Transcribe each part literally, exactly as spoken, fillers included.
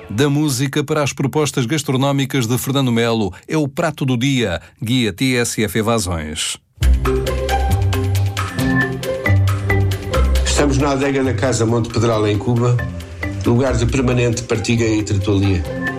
Da música para as propostas gastronómicas de Fernando Melo, é o Prato do Dia, guia T S F Evasões. Estamos na adega da Casa Monte Pedral, em Cuba, lugar de permanente partilha e tertulia.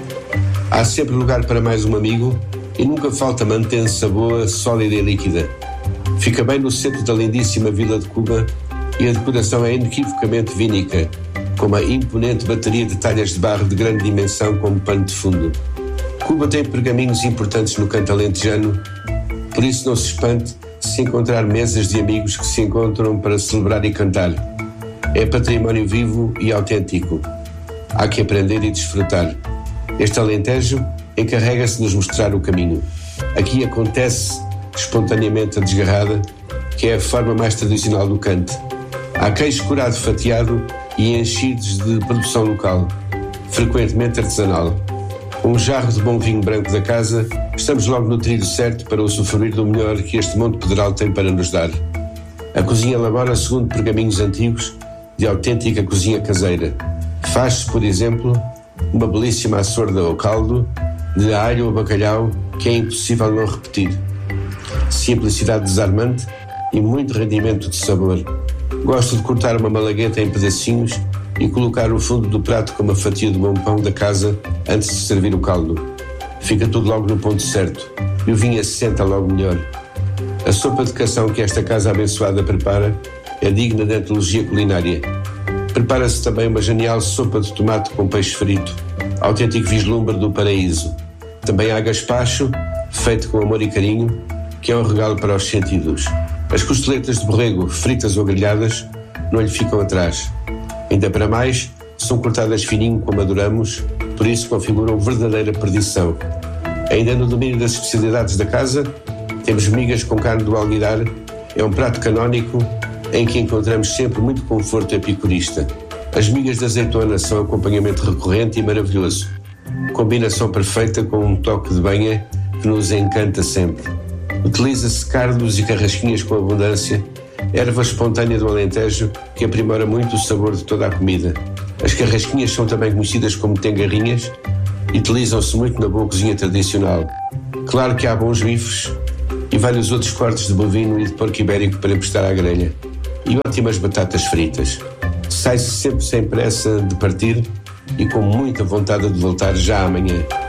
Há sempre lugar para mais um amigo e nunca falta mantença boa, sólida e líquida. Fica bem no centro da lindíssima vila de Cuba e a decoração é inequivocamente vínica, com uma imponente bateria de talhas de barro de grande dimensão como pano de fundo. Cuba tem pergaminhos importantes no canto alentejano, por isso não se espante se encontrar mesas de amigos que se encontram para celebrar e cantar. É património vivo e autêntico. Há que aprender e desfrutar. Este Alentejo encarrega-se de nos mostrar o caminho. Aqui acontece espontaneamente a desgarrada, que é a forma mais tradicional do cante. Há queijo curado fatiado e enchidos de produção local, frequentemente artesanal. Com um jarro de bom vinho branco da casa, estamos logo no trilho certo para usufruir do melhor que este Monte Pedral tem para nos dar. A cozinha elabora segundo pergaminhos antigos de autêntica cozinha caseira. Faz-se, por exemplo, uma belíssima açorda ao caldo, de alho ou bacalhau, que é impossível não repetir. Simplicidade desarmante e muito rendimento de sabor. Gosto de cortar uma malagueta em pedacinhos e colocar o fundo do prato com uma fatia de bom pão da casa antes de servir o caldo. Fica tudo logo no ponto certo e o vinho assenta logo melhor. A sopa de cação que esta casa abençoada prepara é digna de antologia culinária. Prepara-se também uma genial sopa de tomate com peixe frito, autêntico vislumbre do paraíso. Também há gaspacho, feito com amor e carinho, que é um regalo para os sentidos. As costeletas de borrego, fritas ou grelhadas, não lhe ficam atrás. Ainda para mais, são cortadas fininho como adoramos, por isso configuram verdadeira perdição. Ainda no domínio das especialidades da casa, temos migas com carne do alguidar. É um prato canónico em que encontramos sempre muito conforto epicurista. As migas de azeitona são acompanhamento recorrente e maravilhoso. Combinação perfeita com um toque de banha que nos encanta sempre. Utiliza-se cardos e carrasquinhas com abundância, erva espontânea do Alentejo que aprimora muito o sabor de toda a comida. As carrasquinhas são também conhecidas como tengarrinhas e utilizam-se muito na boa cozinha tradicional. Claro que há bons bifes e vários outros cortes de bovino e de porco ibérico para emprestar à grelha. E ótimas batatas fritas. Sai-se sempre sem pressa de partir e com muita vontade de voltar já amanhã.